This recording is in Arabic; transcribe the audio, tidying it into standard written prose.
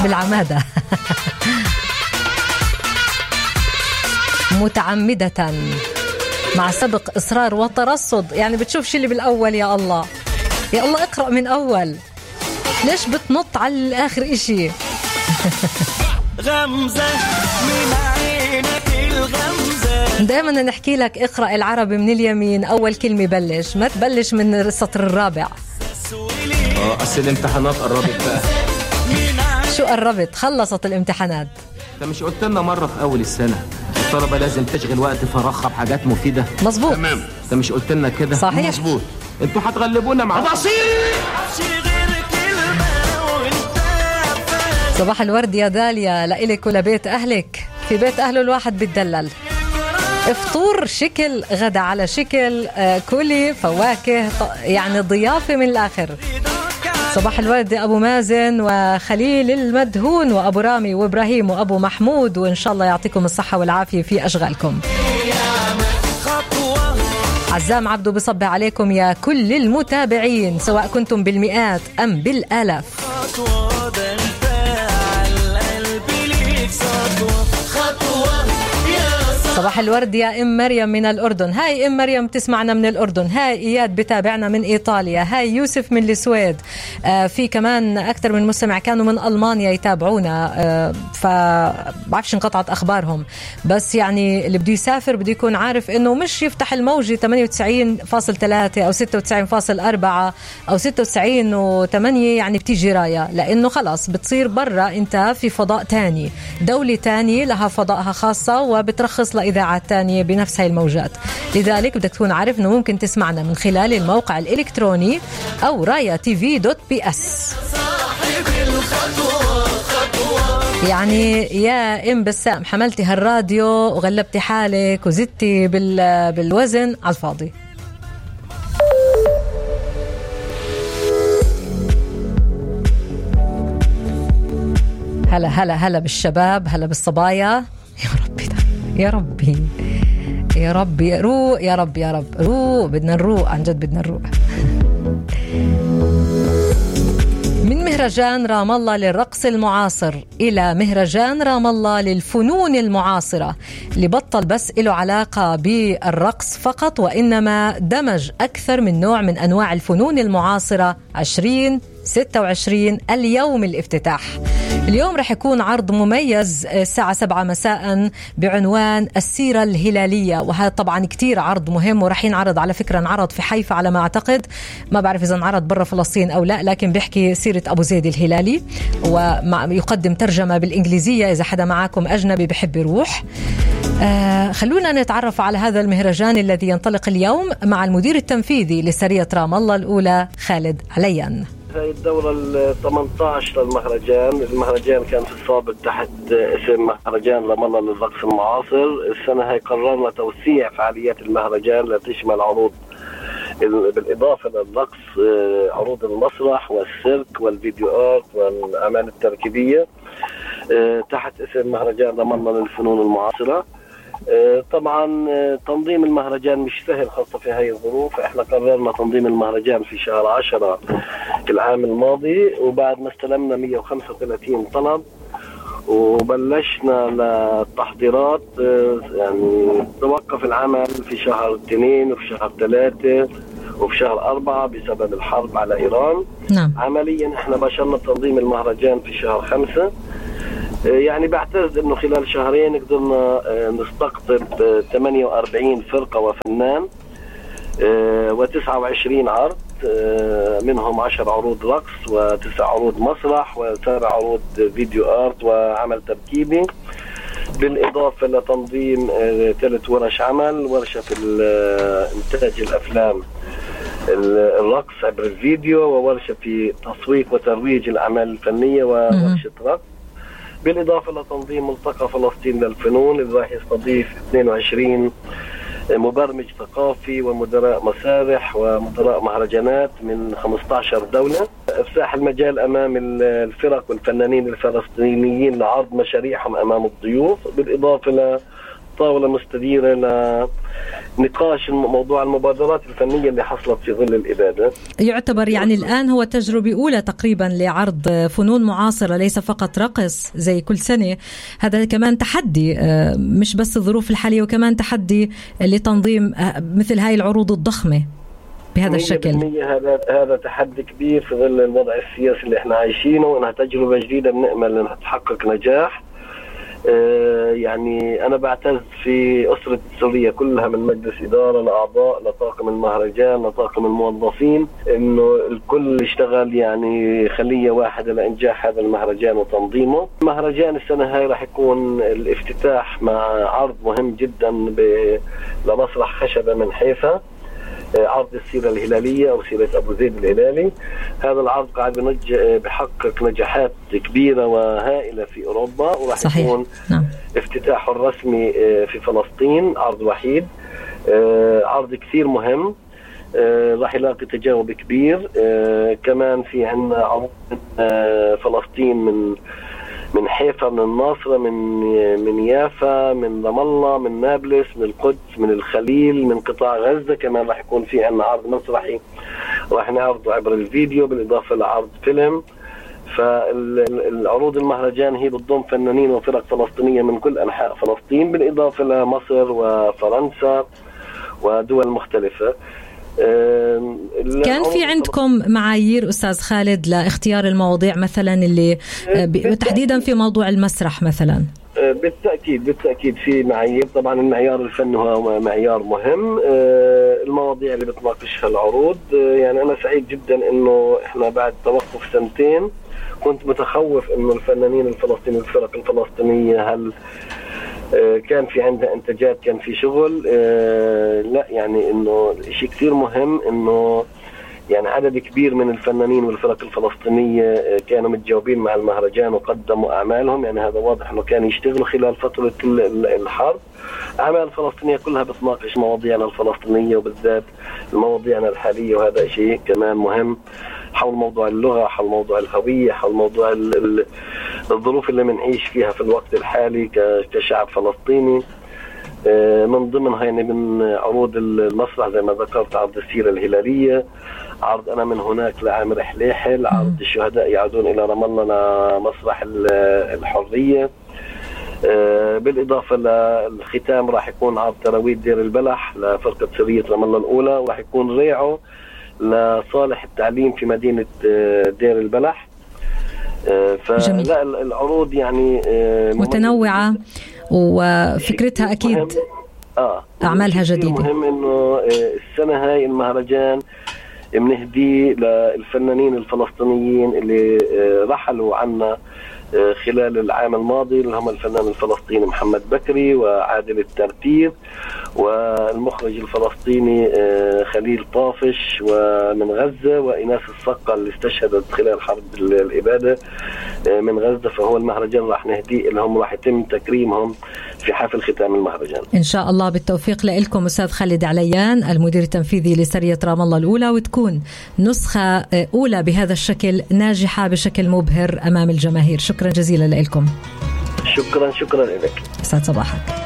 بالعمادة متعمدة مع سبق إصرار وترصد. يعني بتشوف شي اللي بالأول. يا الله يا الله اقرأ من أول. ليش بتنط على الآخر إشي؟ غمزة من عينك الغمزة. دائما نحكي لك اقرأ العربي من اليمين. أول كلمة بلش، ما تبلش من السطر الرابع. أصل الامتحانات قربت بقى. شو قربت؟ خلصت الامتحانات. انت مش قلت لنا مرة في أول السنة الطلبة لازم تشغل وقت فراغها بحاجات مفيدة؟ مظبوط. تمام. انت مش قلت لنا كده؟ صحيح. مظبوط. انتوا هتغلبونا مع بصير. صباح الورد يا داليا لإلك ولبيت أهلك. في بيت أهله الواحد بيتدلل. افطور شكل، غدا على شكل، كلي فواكه، يعني ضيافة من الآخر. صباح الورد أبو مازن وخليل المدهون وأبو رامي وإبراهيم وأبو محمود، وإن شاء الله يعطيكم الصحة والعافية في أشغالكم. عزام عبدو بصبح عليكم يا كل المتابعين سواء كنتم بالمئات أم بالآلاف. صباح الورد يا ام مريم من الاردن. هاي ام مريم تسمعنا من الاردن. هاي اياد بتابعنا من ايطاليا. هاي يوسف من السويد. في كمان اكثر من مستمع كانوا من المانيا يتابعونا. فبعرفش انقطعت اخبارهم، بس يعني اللي بده يسافر بده يكون عارف انه مش يفتح الموجة 98.3 او 96.4 او 96.8 يعني بتيجي راية، لانه خلاص بتصير برا. انت في فضاء تاني، دولة تانية لها فضائها خاصة وبترخص إذاعات تانية بنفس هاي الموجات. لذلك بدك تكون عارف أنه ممكن تسمعنا من خلال الموقع الإلكتروني أو raya.tv.ps. يعني يا ام بسام حملتي هالراديو وغلبتي حالك وزدتي بالوزن على الفاضي. هلا هلا هلا بالشباب، هلا بالصبايا. يا ربي يا ربي يا ربي روق، يا رب يا رب روق. بدنا نروق عن جد، بدنا نروق. من مهرجان رام الله للرقص المعاصر إلى مهرجان رام الله للفنون المعاصرة، اللي بطل بس له علاقة بالرقص فقط وإنما دمج أكثر من نوع من أنواع الفنون المعاصرة. 2026 اليوم الافتتاح. اليوم رح يكون عرض مميز الساعة 7 مساء بعنوان السيرة الهلالية، وهذا طبعا كتير عرض مهم ورح ينعرض. على فكرة انعرض في حيفا على ما أعتقد، ما بعرف إذا انعرض برا فلسطين أو لا، لكن بيحكي سيرة أبو زيد الهلالي ويقدم ترجمة بالإنجليزية إذا حدا معاكم أجنبي بحب يروح. خلونا نتعرف على هذا المهرجان الذي ينطلق اليوم مع المدير التنفيذي لسرية رام الله الأولى خالد عليان. هاي الدورة 18 للمهرجان. المهرجان كان في السابق تحت اسم مهرجان رام الله للرقص المعاصر. السنة هاي قررنا توسيع فعاليات المهرجان لتشمل عروض بالإضافة للرقص، عروض المسرح والسيرك والفيديو آرت والأعمال التركيبية تحت اسم مهرجان رام الله للفنون المعاصرة. طبعا تنظيم المهرجان مش سهل خاصة في هاي الظروف. احنا قررنا تنظيم المهرجان في شهر 10 العام الماضي، وبعد ما استلمنا 135 طلب وبلشنا للتحضيرات. يعني توقف العمل في شهر 2 وفي شهر 3 وفي شهر 4 بسبب الحرب على إيران. نعم. عمليا احنا بشرنا تنظيم المهرجان في شهر 5. يعني بعتقد انه خلال شهرين قدرنا نستقطب 48 فرقة وفنان و29 عرض، منهم 10 عروض رقص و9 عروض مسرح و7 عروض فيديو آرت وعمل تركيبي، بالإضافة لتنظيم 3 ورش عمل: ورشة في إنتاج الأفلام الرقص عبر الفيديو، وورشة في تسويق وترويج الأعمال الفنية، وورشة رقص، بالإضافة لتنظيم ملتقى فلسطين للفنون اللي راح يستضيف 22 مبرمج ثقافي ومدراء مسارح ومدراء مهرجانات من 15 دولة. افساح المجال أمام الفرق والفنانين الفلسطينيين لعرض مشاريعهم أمام الضيوف، بالإضافة طاولة مستديرة لنقاش موضوع المبادرات الفنية اللي حصلت في ظل الإبادة. يعتبر يعني الآن هو تجربة أولى تقريبا لعرض فنون معاصرة، ليس فقط رقص زي كل سنة. هذا كمان تحدي، مش بس الظروف الحالية، وكمان تحدي لتنظيم مثل هاي العروض الضخمة بهذا الشكل. هذا تحدي كبير في ظل الوضع السياسي اللي احنا عايشينه، وانها تجربة جديدة بنأمل انها تحقق نجاح. يعني أنا بعتز في أسرة السورية كلها، من مجلس إدارة لأعضاء لطاقم المهرجان لطاقم الموظفين، إنه الكل اشتغل يعني خلية واحدة لإنجاح هذا المهرجان وتنظيمه. المهرجان السنة هاي راح يكون الافتتاح مع عرض مهم جدا لمسرح خشبة من حيفا، عرض السيرة الهلالية أو سيرة أبو زيد الهلالي. هذا العرض قاعد بحقق نجاحات كبيرة وهائلة في أوروبا، وراح يكون افتتاحه الرسمي في فلسطين، عرض وحيد، عرض كثير مهم، راح يلاقي تجاوب كبير. كمان في عنا عرض فلسطين من حيفا، من الناصرة، من يافا، من رام الله، من نابلس، من القدس، من الخليل، من قطاع غزة. كمان راح يكون في عنا عرض مسرحي راح نعرضه عبر الفيديو بالإضافة لعرض فيلم. فالعروض المهرجان هي بتضم فنانين وفرق فلسطينية من كل أنحاء فلسطين، بالإضافة لمصر وفرنسا ودول مختلفة. كان في عندكم معايير أستاذ خالد لاختيار المواضيع مثلا اللي تحديدا في موضوع المسرح مثلا؟ بالتأكيد في معايير. طبعا المعيار الفني هو معيار مهم. المواضيع اللي بتناقشها العروض، يعني أنا سعيد جدا إنه إحنا بعد توقف 2 سنين كنت متخوف إنه الفنانين الفلسطينيين الفرق الفلسطينية هل كان في عندها انتاجات، كان في شغل. لا، يعني انه شيء كثير مهم انه يعني عدد كبير من الفنانين والفرق الفلسطينية كانوا متجاوبين مع المهرجان وقدموا اعمالهم. يعني هذا واضح انه كانوا يشتغلوا خلال فترة الحرب. اعمال فلسطينية كلها بتناقش مواضيعنا الفلسطينية وبالذات مواضيعنا الحالية، وهذا شيء كمان مهم، حول موضوع اللغة، حول موضوع الهوية، حول موضوع الظروف اللي بنعيش فيها في الوقت الحالي كشعب فلسطيني. من ضمنها يعني من عروض المسرح زي ما ذكرت عرض السيرة الهلالية، عرض أنا من هناك لعامر حليحل، عرض الشهداء يعودون إلى رام الله لمسرح الحرية. بالإضافة للختام راح يكون عرض تراويح دير البلح لفرقة سرية رام الله الأولى، وراح يكون ريعه لصالح التعليم في مدينة دير البلح. فلا العروض يعني متنوعة وفكرتها أكيد أعمالها جديدة. مهم إنه السنة هاي المهرجان بنهدي للفنانين الفلسطينيين اللي رحلوا عنا خلال العام الماضي، اللي هم الفنان الفلسطيني محمد بكري وعادل الترتيب، والمخرج الفلسطيني خليل طافش ومن غزة، وإناس الصقة اللي استشهدت خلال حرب الإبادة من غزة. فهو المهرجان راح نهديه لهم، راح يتم تكريمهم في حفل ختام المهرجان إن شاء الله. بالتوفيق لكم أستاذ خالد عليان المدير التنفيذي لسرية رام الله الأولى، وتكون نسخة أولى بهذا الشكل ناجحة بشكل مبهر أمام الجماهير. شكرا جزيلا لكم. شكرا لك. يسعد صباحك.